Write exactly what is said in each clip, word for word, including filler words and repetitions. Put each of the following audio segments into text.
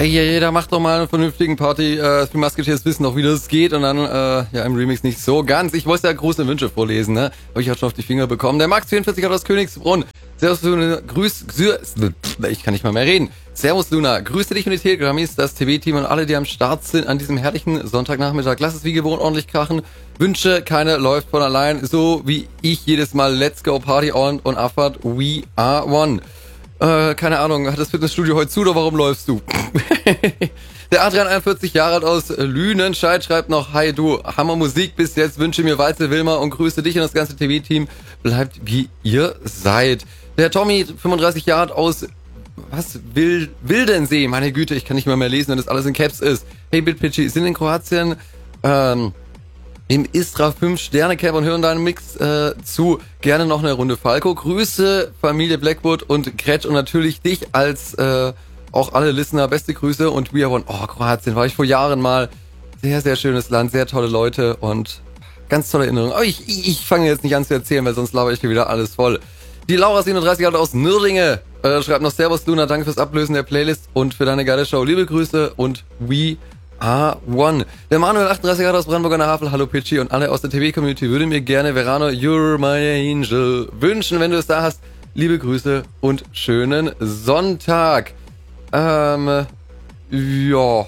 Ey, ja, jeder macht doch mal einen vernünftigen Party. Äh, Three Musketeers wissen doch, wie das geht. Und dann, äh, ja, im Remix nicht so ganz. Ich wollte ja große Wünsche vorlesen, ne? Habe ich auch schon auf die Finger bekommen. Der Max vierundvierzig hat aus Königsbrunn. Servus Luna, grüß, ich kann nicht mal mehr reden. Servus Luna, grüße dich und die Telegrammis, das T V-Team und alle, die am Start sind an diesem herrlichen Sonntagnachmittag. Lass es wie gewohnt ordentlich krachen. Wünsche, keine läuft von allein. So wie ich jedes Mal. Let's go, Party on und Abfahrt. We are one. Äh, keine Ahnung, hat das Fitnessstudio heute zu oder warum läufst du? Der Adrian, einundvierzig Jahre alt aus Lünenscheid, schreibt noch: Hi du, Hammer Musik bis jetzt, wünsche mir Walze Wilma und grüße dich und das ganze T V-Team. Bleibt wie ihr seid. Der Tommy, fünfunddreißig Jahre alt aus, was, Wild, Wildensee, meine Güte, ich kann nicht mal mehr lesen, wenn das alles in Caps ist. Hey Bitpitchy, sind in Kroatien, ähm, im Istra fünf Sterne Cap und hören deinen Mix äh, zu. Gerne noch eine Runde Falco. Grüße Familie Blackwood und Gretsch und natürlich dich als äh, auch alle Listener. Beste Grüße und we are one. Oh, Kroatien war ich vor Jahren mal. Sehr, sehr schönes Land, sehr tolle Leute und ganz tolle Erinnerungen. Aber ich, ich, ich fange jetzt nicht an zu erzählen, weil sonst laber ich hier wieder alles voll. Die Laura siebenunddreißig Jahre aus Nürlinge äh, schreibt noch: Servus Luna, danke fürs Ablösen der Playlist und für deine geile Show. Liebe Grüße und we are one. Der Manuel, achtunddreißig Jahre aus Brandenburg an der Havel. Hallo Pitchy und alle aus der T V-Community würde mir gerne Verano, you're my angel wünschen, wenn du es da hast. Liebe Grüße und schönen Sonntag. Ähm, ja.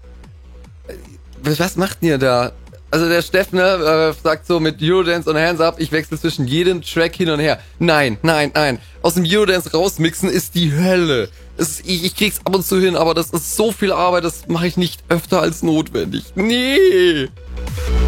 Was macht ihr da? Also der Steff, ne, äh, sagt so mit Eurodance und Hands Up, ich wechsle zwischen jedem Track hin und her. Nein, nein, nein. Aus dem Eurodance rausmixen ist die Hölle. Es ist, ich, ich krieg's ab und zu hin, aber das ist so viel Arbeit, das mache ich nicht öfter als notwendig. Nee.